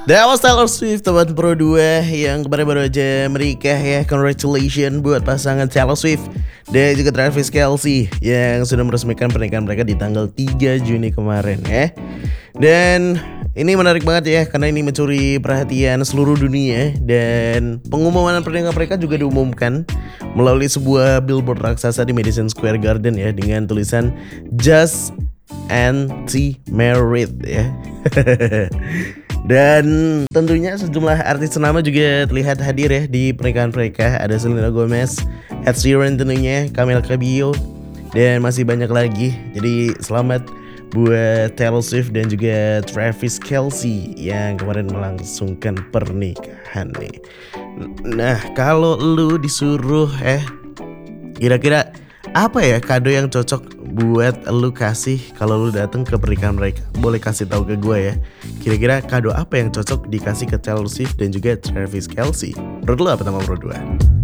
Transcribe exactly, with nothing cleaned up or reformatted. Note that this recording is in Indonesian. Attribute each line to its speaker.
Speaker 1: That was Taylor Swift, teman pro dua yang kemarin baru aja menikah ya. Congratulations buat pasangan Taylor Swift dan juga Travis Kelce yang sudah meresmikan pernikahan mereka di tanggal tiga Juni kemarin ya. Dan ini menarik banget ya, karena ini mencuri perhatian seluruh dunia. Dan pengumuman pernikahan mereka juga diumumkan melalui sebuah billboard raksasa di Madison Square Garden ya, dengan tulisan Just Anti Married ya. Dan tentunya sejumlah artis ternama juga terlihat hadir ya di pernikahan mereka. Ada Selena Gomez, Ed Sheeran tentunya, Camila Cabello, dan masih banyak lagi. Jadi selamat buat Taylor Swift dan juga Travis Kelce yang kemarin melangsungkan pernikahan nih. Nah, kalau lu disuruh eh kira-kira apa ya kado yang cocok buat lu kasih kalau lu datang ke pernikahan mereka? Boleh kasih tahu ke gue ya. Kira-kira kado apa yang cocok dikasih ke Taylor Swift dan juga Travis Kelce? Menurut lu apa, teman bro dua?